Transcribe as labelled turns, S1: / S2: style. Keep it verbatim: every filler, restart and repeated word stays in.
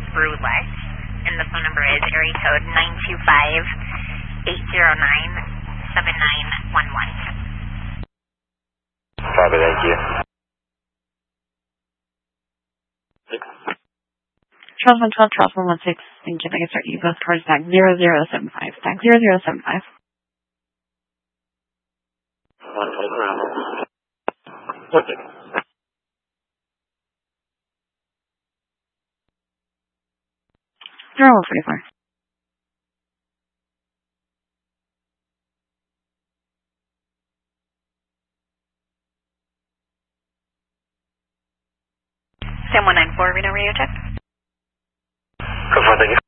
S1: Roulette, and the phone number is area code nine two five, eight zero nine, seven nine one one.
S2: Copy, thank you.
S3: Charles one twelve, Charles one one six, thank you. I can start you both towards back zero zero seven five, back zero zero seven five.
S2: Okay.
S3: zero one forty-four.
S1: Sam one nine four, Reno Radio check.
S2: Go for it, thank you.